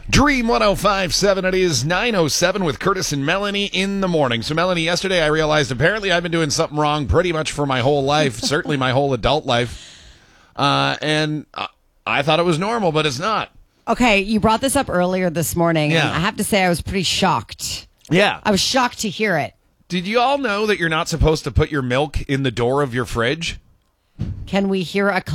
Dream 105.7. It is 9:07 with Curtis and Melanie in the morning. So, Melanie, yesterday I realized apparently I've been doing something wrong pretty much for my whole life, certainly my whole adult life. And I thought it was normal, but it's not. Okay, you brought this up earlier this morning, Yeah. and I have to say I was pretty shocked. Yeah. I was shocked to hear it. Did you all know that you're not supposed to put your milk in the door of your fridge? Can we hear a